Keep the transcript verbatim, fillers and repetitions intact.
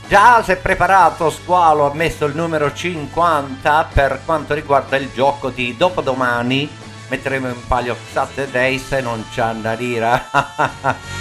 Già si è preparato Squalo, ha messo il numero cinquanta per quanto riguarda il gioco di dopodomani. Metteremo in palio Saturdays e non c'è una lira.